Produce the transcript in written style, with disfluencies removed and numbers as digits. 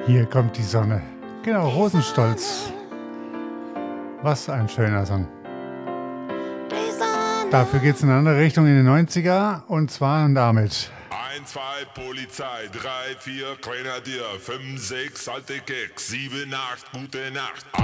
Hier kommt die Sonne. Genau, Rosenstolz. Was ein schöner Song. Dafür geht es in eine andere Richtung in die 90er und zwar damit. 1, 2, Polizei, 3, 4, Grenadier, 5, 6, alte Keks, 7, 8, gute Nacht.